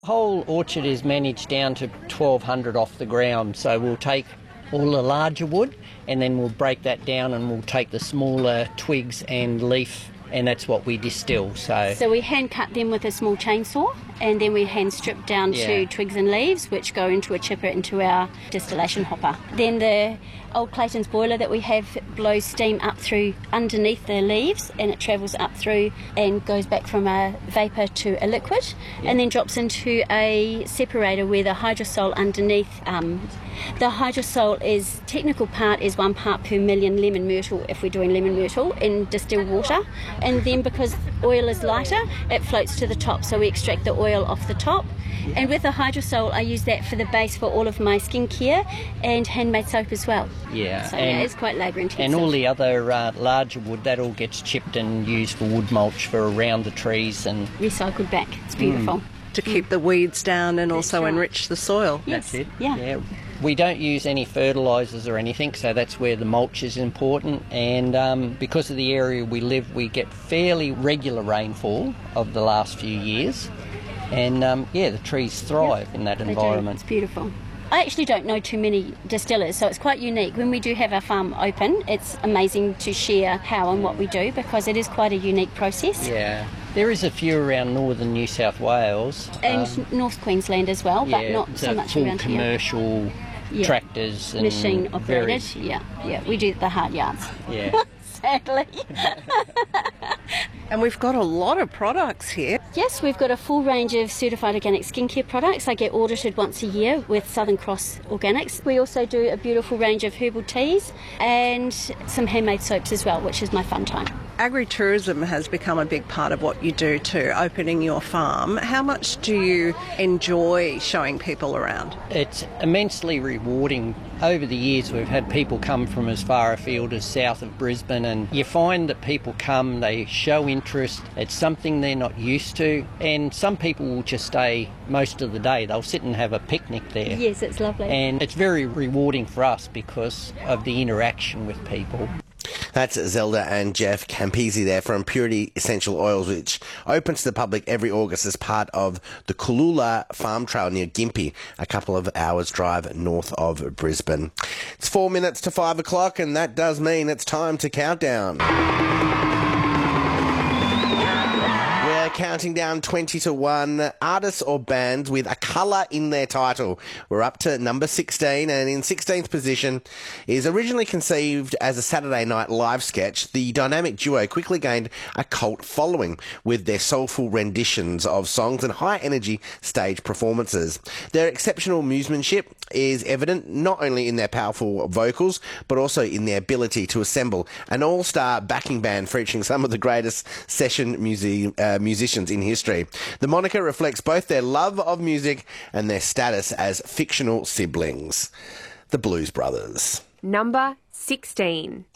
Whole orchard is managed down to 1,200 off the ground, so we'll take all the larger wood and then we'll break that down and we'll take the smaller twigs and leaf, and that's what we distill. So we hand cut them with a small chainsaw, and then we hand strip down to twigs and leaves, which go into a chipper into our distillation hopper. Then the old Clayton's boiler that we have blows steam up through underneath the leaves, and it travels up through and goes back from a vapour to a liquid, and then drops into a separator where the hydrosol underneath. The hydrosol is technical part is 1 part per million lemon myrtle if we're doing lemon myrtle in distilled water, and then because oil is lighter, it floats to the top, so we extract the oil off the top. And with the hydrosol, I use that for the base for all of my skincare and handmade soap as well. Yeah, so it's quite labour intensive. And all the other larger wood, that all gets chipped and used for wood mulch for around the trees and recycled back. It's beautiful. To keep the weeds down and also enrich the soil. Yes. That's it. Yeah. We don't use any fertilisers or anything, so that's where the mulch is important. And because of the area we live, we get fairly regular rainfall of the last few years. And the trees thrive in that environment. It's beautiful. I actually don't know too many distillers, so it's quite unique. When we do have our farm open, it's amazing to share how and what we do, because it is quite a unique process. Yeah. There is a few around northern New South Wales. And North Queensland as well, but not so much full around commercial tractors. And machine operated. Yeah. We do the hard yards. Yeah. Sadly. And we've got a lot of products here. Yes, we've got a full range of certified organic skincare products. I get audited once a year with Southern Cross Organics. We also do a beautiful range of herbal teas and some handmade soaps as well, which is my fun time. Agritourism has become a big part of what you do too, opening your farm. How much do you enjoy showing people around? It's immensely rewarding. Over the years, we've had people come from as far afield as south of Brisbane, and you find that people come, they show interest, it's something they're not used to, and some people will just stay most of the day. They'll sit and have a picnic there. Yes, it's lovely. And it's very rewarding for us because of the interaction with people. That's Zelda and Jeff Campisi there from Purity Essential Oils, which opens to the public every August as part of the Cooloola Farm Trail near Gympie, a couple of hours' drive north of Brisbane. It's 4 minutes to 5 o'clock, and that does mean it's time to count down. Counting down 20 to 1, artists or bands with a colour in their title. We're up to number 16, and in 16th position is originally conceived as a Saturday night live sketch. The dynamic duo quickly gained a cult following with their soulful renditions of songs and high-energy stage performances. Their exceptional musicianship is evident not only in their powerful vocals, but also in their ability to assemble an all-star backing band featuring some of the greatest session musicians in history. The moniker reflects both their love of music and their status as fictional siblings. The Blues Brothers. Number 16.